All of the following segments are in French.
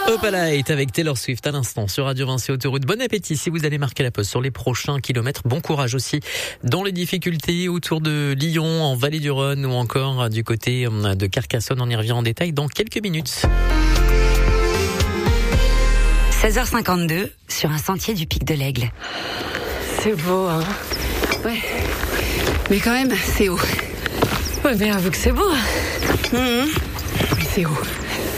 Opalite avec Taylor Swift à l'instant sur Radio Vinci Autoroute. Bon appétit si vous allez marquer la pause sur les prochains kilomètres. Bon courage aussi dans les difficultés autour de Lyon, en Vallée du Rhône ou encore du côté de Carcassonne. On y revient en détail dans quelques minutes. 16h52 sur un sentier du Pic de l'Aigle. C'est beau, hein. Ouais. Mais quand même, c'est haut. Ouais, mais avoue que c'est beau. Oui, c'est haut.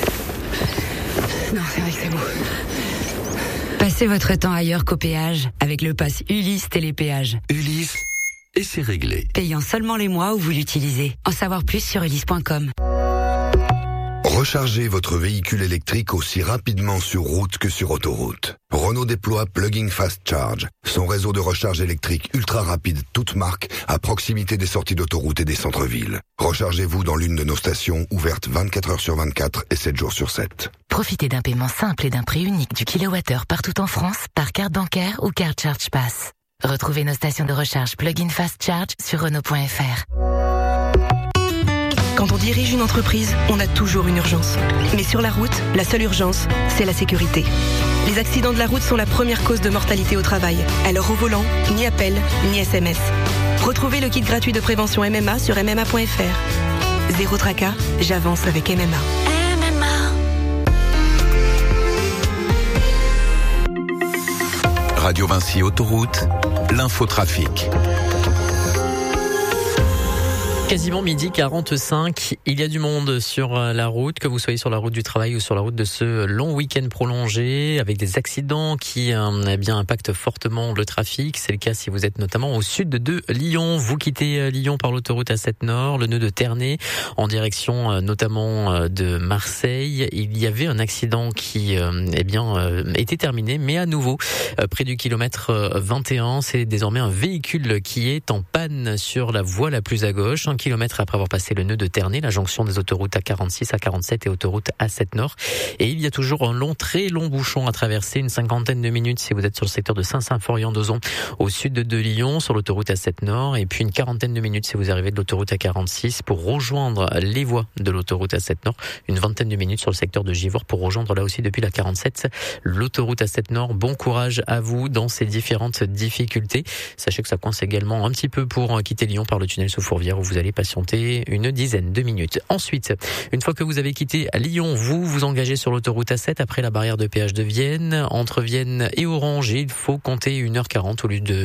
Non, c'est vrai que c'est beau. Passez votre temps ailleurs qu'au péage avec le pass Ulysse Télépéage. Ulysse, et c'est réglé. Payant seulement les mois où vous l'utilisez. En savoir plus sur ulysse.com. Rechargez votre véhicule électrique aussi rapidement sur route que sur autoroute. Renault déploie Plug-in Fast Charge, son réseau de recharge électrique ultra rapide toute marque à proximité des sorties d'autoroute et des centres-villes. Rechargez-vous dans l'une de nos stations ouvertes 24 heures sur 24 et 7 jours sur 7. Profitez d'un paiement simple et d'un prix unique du kilowattheure partout en France par carte bancaire ou carte Charge Pass. Retrouvez nos stations de recharge Plug-in Fast Charge sur Renault.fr. Quand on dirige une entreprise, on a toujours une urgence. Mais sur la route, la seule urgence, c'est la sécurité. Les accidents de la route sont la première cause de mortalité au travail. Alors au volant, ni appel, ni SMS. Retrouvez le kit gratuit de prévention MMA sur MMA.fr. Zéro tracas, j'avance avec MMA. Radio Vinci Autoroute, l'infotrafic. Quasiment midi 45, il y a du monde sur la route, que vous soyez sur la route du travail ou sur la route de ce long week-end prolongé, avec des accidents qui impactent fortement le trafic. C'est le cas si vous êtes notamment au sud de Lyon. Vous quittez Lyon par l'autoroute A7 Nord, le nœud de Ternay, en direction notamment de Marseille. Il y avait un accident qui était terminé, mais à nouveau, près du kilomètre 21, c'est désormais un véhicule qui est en panne sur la voie la plus à gauche. 1 kilomètre après avoir passé le nœud de Ternay, la jonction des autoroutes A46, A47 et autoroute A7 Nord. Et il y a toujours un très long bouchon à traverser, une cinquantaine de minutes si vous êtes sur le secteur de Saint-Symphorien-d'Ozon, au sud de Lyon, sur l'autoroute A7 Nord. Et puis une quarantaine de minutes si vous arrivez de l'autoroute A46 pour rejoindre les voies de l'autoroute A7 Nord. Une vingtaine de minutes sur le secteur de Givors pour rejoindre là aussi depuis la 47 l'autoroute A7 Nord. Bon courage à vous dans ces différentes difficultés. Sachez que ça coince également un petit peu pour quitter Lyon par le tunnel sous Fourvière où vous allez patienter une dizaine de minutes. Ensuite, une fois que vous avez quitté Lyon, vous engagez sur l'autoroute A7 après la barrière de péage de Vienne. Entre Vienne et Orange, il faut compter 1h40 au lieu de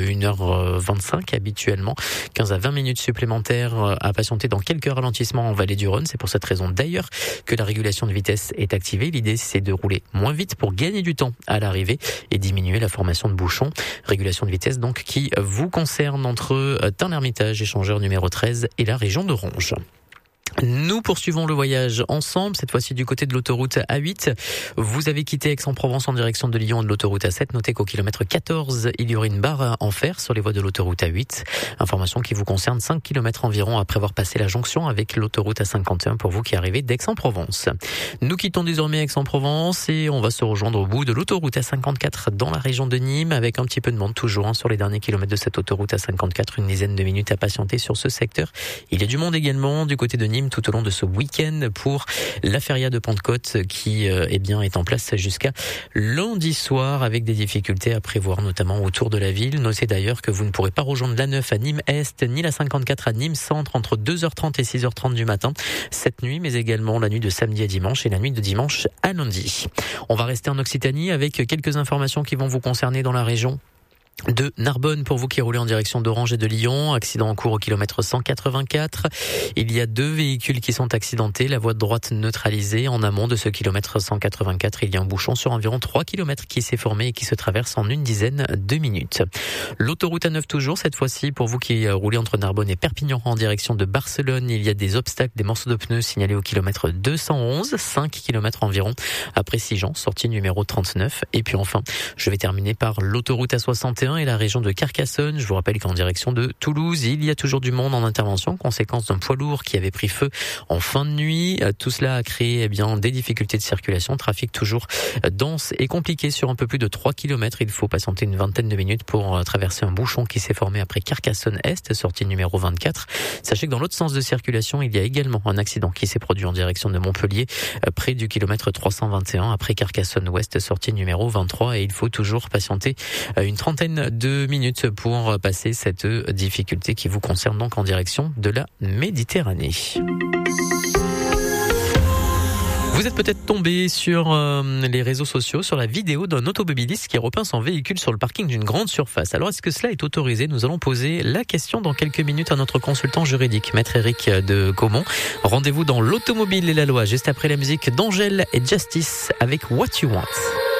1h25 habituellement. 15 à 20 minutes supplémentaires à patienter dans quelques ralentissements en Vallée du Rhône. C'est pour cette raison d'ailleurs que la régulation de vitesse est activée. L'idée, c'est de rouler moins vite pour gagner du temps à l'arrivée et diminuer la formation de bouchons. Régulation de vitesse donc qui vous concerne entre Tain-l'Hermitage, échangeur numéro 13 et la région d'Orange. Nous poursuivons le voyage ensemble, cette fois-ci du côté de l'autoroute A8. Vous avez quitté Aix-en-Provence en direction de Lyon et de l'autoroute A7. Notez qu'au kilomètre 14, il y aurait une barre en fer sur les voies de l'autoroute A8. Information qui vous concerne 5 km environ après avoir passé la jonction avec l'autoroute A51 pour vous qui arrivez d'Aix-en-Provence. Nous quittons désormais Aix-en-Provence et on va se rejoindre au bout de l'autoroute A54 dans la région de Nîmes avec un petit peu de monde toujours sur les derniers kilomètres de cette autoroute A54. Une dizaine de minutes à patienter sur ce secteur. Il y a du monde également du côté de Nîmes tout au long de ce week-end pour la feria de Pentecôte qui est en place jusqu'à lundi soir avec des difficultés à prévoir notamment autour de la ville. Notez d'ailleurs que vous ne pourrez pas rejoindre la 9 à Nîmes-Est ni la 54 à Nîmes-Centre entre 2h30 et 6h30 du matin cette nuit, mais également la nuit de samedi à dimanche et la nuit de dimanche à lundi. On va rester en Occitanie avec quelques informations qui vont vous concerner dans la région de Narbonne pour vous qui roulez en direction d'Orange et de Lyon. Accident en cours au kilomètre 184. Il y a 2 véhicules qui sont accidentés. La voie de droite neutralisée. En amont de ce kilomètre 184, il y a un bouchon sur environ 3 km qui s'est formé et qui se traverse en une dizaine de minutes. L'autoroute A9 toujours, cette fois-ci pour vous qui roulez entre Narbonne et Perpignan en direction de Barcelone. Il y a des obstacles, des morceaux de pneus signalés au kilomètre 211, 5 km environ après Sigean, sortie numéro 39. Et puis enfin, je vais terminer par l'autoroute A61 321 et la région de Carcassonne. Je vous rappelle qu'en direction de Toulouse, il y a toujours du monde en intervention, conséquence d'un poids lourd qui avait pris feu en fin de nuit. Tout cela a créé des difficultés de circulation, trafic toujours dense et compliqué sur un peu plus de 3 km. Il faut patienter une vingtaine de minutes pour traverser un bouchon qui s'est formé après Carcassonne-Est, sortie numéro 24. Sachez que dans l'autre sens de circulation, il y a également un accident qui s'est produit en direction de Montpellier, près du kilomètre 321, après Carcassonne-Ouest, sortie numéro 23. Et il faut toujours patienter une trentaine de minutes pour passer cette difficulté qui vous concerne donc en direction de la Méditerranée. Vous êtes peut-être tombé sur les réseaux sociaux sur la vidéo d'un automobiliste qui repeint son véhicule sur le parking d'une grande surface. Alors, est-ce que cela est autorisé ? Nous allons poser la question dans quelques minutes à notre consultant juridique, Maître Eric de Caumont. Rendez-vous dans l'automobile et la loi, juste après la musique d'Angèle et Justice avec What You Want.